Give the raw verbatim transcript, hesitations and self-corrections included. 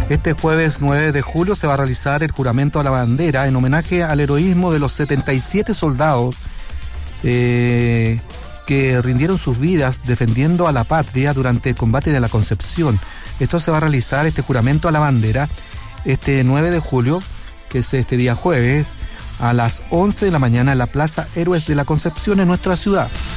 Este jueves nueve de julio se va a realizar el juramento a la bandera en homenaje al heroísmo de los setenta y siete soldados eh, que rindieron sus vidas defendiendo a la patria durante el combate de la Concepción. Esto se va a realizar, este juramento a la bandera, este nueve de julio, que es este día jueves, a las once de la mañana en la Plaza Héroes de la Concepción en nuestra ciudad.